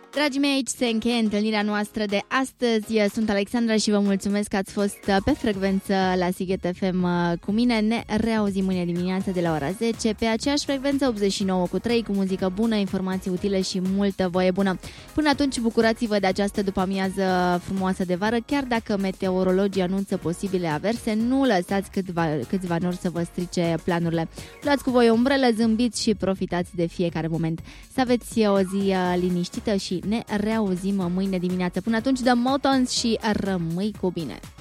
Dragii mei, aici se încheie întâlnirea noastră de astăzi. Sunt Alexandra și vă mulțumesc că ați fost pe frecvență la Sighet FM cu mine. Ne reauzim mâine dimineață de la ora 10 pe aceeași frecvență 89,3 cu muzică bună, informații utile și multă voie bună. Până atunci, bucurați-vă de această după-amiază frumoasă de vară. Chiar dacă meteorologii anunță posibile averse, nu lăsați câțiva nori să vă strice planurile. Luați cu voi o umbrelă, zâmbiți și profitați de fiecare moment. Să aveți o zi liniștită și ne reauzim mâine dimineață. Până atunci, The Motons și rămâi cu bine!